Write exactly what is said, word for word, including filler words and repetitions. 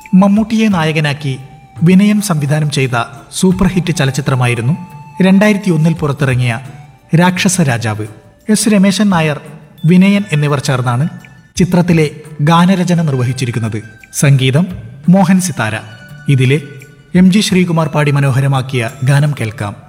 മമ്മൂട്ടിയെ നായകനാക്കി വിനയൻ സംവിധാനം ചെയ്ത സൂപ്പർ ഹിറ്റ് ചലച്ചിത്രമായിരുന്നു രണ്ടായിരത്തി ഒന്നിൽ പുറത്തിറങ്ങിയ രാക്ഷസ രാജാവ്. എസ് രമേശൻ നായർ, വിനയൻ എന്നിവർ ചേർന്നാണ് ചിത്രത്തിലെ ഗാനരചന നിർവഹിച്ചിരിക്കുന്നത്. സംഗീതം മോഹൻ സിതാര. ഇതിലെ എം ജി ശ്രീകുമാർ പാടി മനോഹരമാക്കിയ ഗാനം കേൾക്കാം.